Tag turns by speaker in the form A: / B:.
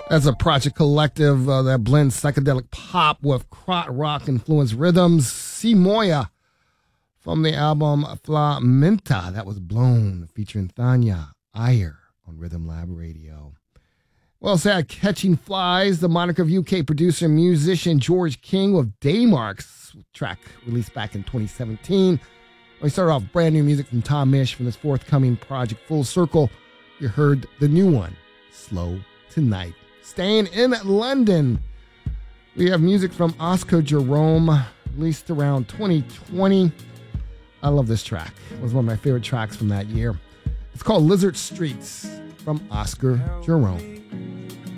A: That's a project collective that blends psychedelic pop with krautrock rock influenced rhythms. Simoya from the album Flamenta, that was Blown, featuring Thanya Iyer on Rhythm Lab Radio. Well said, Catching Flies, the moniker of UK producer and musician George King with Daymark's track released back in 2017. We started off brand new music from Tom Misch from his forthcoming project Full Circle. You heard the new one, Slow Tonight. Staying in London, we have music from Oscar Jerome, released around 2020. I love this track. It was one of my favorite tracks from that year. It's called Lizard Streets from Oscar Jerome.